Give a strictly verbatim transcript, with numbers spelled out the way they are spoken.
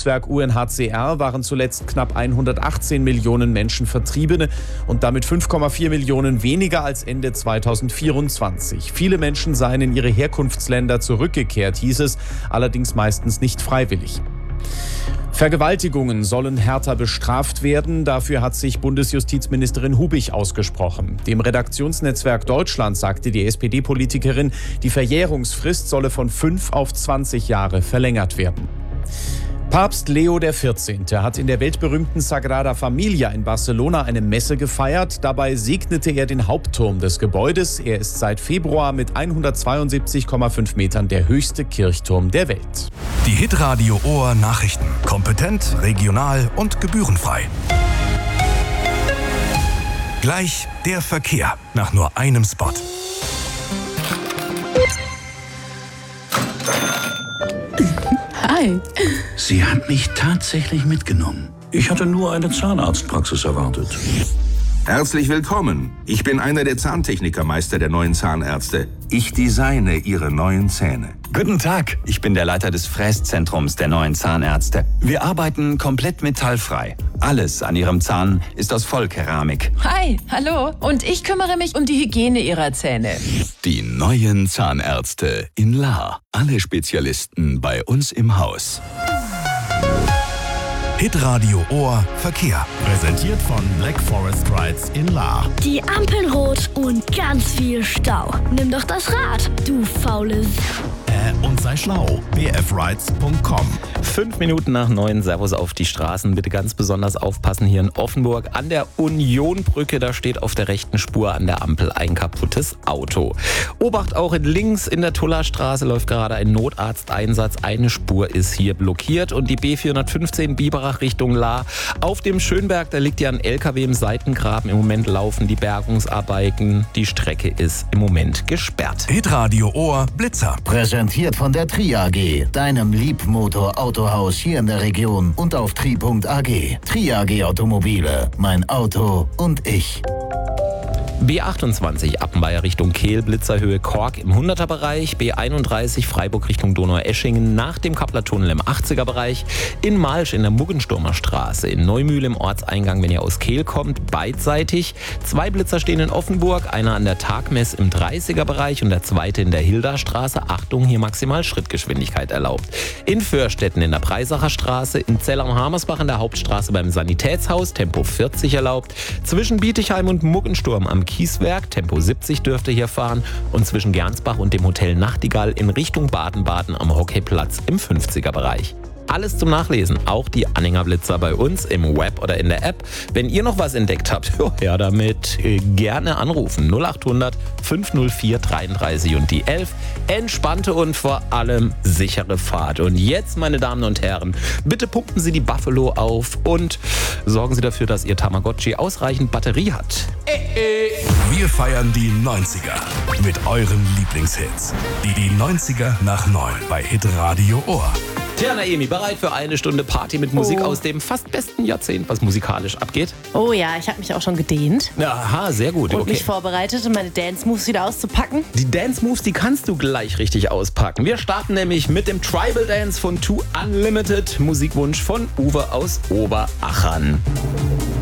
Hilfshilfsnetzwerk U N H C R waren zuletzt knapp hundertachtzehn Millionen Menschen Vertriebene und damit fünf Komma vier Millionen weniger als Ende zweitausendvierundzwanzig. Viele Menschen seien in ihre Herkunftsländer zurückgekehrt, hieß es, allerdings meistens nicht freiwillig. Vergewaltigungen sollen härter bestraft werden. Dafür hat sich Bundesjustizministerin Hubich ausgesprochen. Dem Redaktionsnetzwerk Deutschland sagte die S P D-Politikerin, die Verjährungsfrist solle von fünf auf zwanzig Jahre verlängert werden. Papst Leo der vierzehnte hat in der weltberühmten Sagrada Familia in Barcelona eine Messe gefeiert. Dabei segnete er den Hauptturm des Gebäudes. Er ist seit Februar mit hundertzweiundsiebzig Komma fünf Metern der höchste Kirchturm der Welt. Die Hitradio Ohr Nachrichten. Kompetent, regional und gebührenfrei. Gleich der Verkehr nach nur einem Spot. Hi. Sie hat mich tatsächlich mitgenommen. Ich hatte nur eine Zahnarztpraxis erwartet. Herzlich willkommen. Ich bin einer der Zahntechnikermeister der neuen Zahnärzte. Ich designe Ihre neuen Zähne. Guten Tag, ich bin der Leiter des Fräszentrums der neuen Zahnärzte. Wir arbeiten komplett metallfrei. Alles an Ihrem Zahn ist aus Vollkeramik. Hi, hallo. Und ich kümmere mich um die Hygiene Ihrer Zähne. Die neuen Zahnärzte in Lahr. Alle Spezialisten bei uns im Haus. Hitradio Ohr Verkehr. Präsentiert von Black Forest Rides in Lahr. Die Ampel rot und ganz viel Stau. Nimm doch das Rad, du faules. Äh, und sei schlau. b f rides punkt com. Fünf Minuten nach neun, Servus auf die Straßen. Bitte ganz besonders aufpassen hier in Offenburg an der Unionbrücke. Da steht auf der rechten Spur an der Ampel ein kaputtes Auto. Obacht auch in links in der Tullerstraße läuft gerade ein Notarzteinsatz. Eine Spur ist hier blockiert und die B vierhundertfünfzehn Biberach Richtung Lahr. Auf dem Schönberg, da liegt ja ein L K W im Seitengraben. Im Moment laufen die Bergungsarbeiten. Die Strecke ist im Moment gesperrt. Hitradio Ohr Blitzer. Präsentiert von der Tri A G, deinem Liebmotor-Autohaus hier in der Region und auf tri punkt a g. Tri A G Automobile, mein Auto und ich. B achtundzwanzig Appenweier Richtung Kehl, Blitzerhöhe Kork im hunderter-Bereich. B einunddreißig Freiburg Richtung Donaueschingen nach dem Kapplertunnel im achtziger-Bereich. In Malsch in der Muggensturmer Straße. In Neumühl im Ortseingang, wenn ihr aus Kehl kommt, beidseitig. Zwei Blitzer stehen in Offenburg, einer an der Tagmess im dreißiger-Bereich und der zweite in der Hilderstraße. Achtung, hier maximal Schrittgeschwindigkeit erlaubt. In Förstetten in der Breisacher Straße. In Zell am Hamersbach in der Hauptstraße beim Sanitätshaus. Tempo vierzig erlaubt. Zwischen Bietigheim und Muggensturm am Kieswerk, Tempo siebzig dürfte hier fahren und zwischen Gernsbach und dem Hotel Nachtigall in Richtung Baden-Baden am Hockeyplatz im fünfziger-Bereich. Alles zum Nachlesen, auch die Anhängerblitzer bei uns im Web oder in der App. Wenn ihr noch was entdeckt habt, ja damit gerne anrufen. null acht hundert fünfhundertvier dreiunddreißig und die elf. Entspannte und vor allem sichere Fahrt. Und jetzt, meine Damen und Herren, bitte pumpen Sie die Buffalo auf und sorgen Sie dafür, dass Ihr Tamagotchi ausreichend Batterie hat. Wir feiern die neunziger mit euren Lieblingshits. Die, die neunziger nach neun bei Hitradio Ohr. Tja, Naemi, bereit für eine Stunde Party mit Musik Oh. aus dem fast besten Jahrzehnt, was musikalisch abgeht? Oh ja, ich habe mich auch schon gedehnt Aha, sehr gut. und Okay. mich vorbereitet, um meine Dance-Moves wieder auszupacken. Die Dance Moves, die kannst du gleich richtig auspacken. Wir starten nämlich mit dem Tribal Dance von Two Unlimited. Musikwunsch von Uwe aus Oberachern.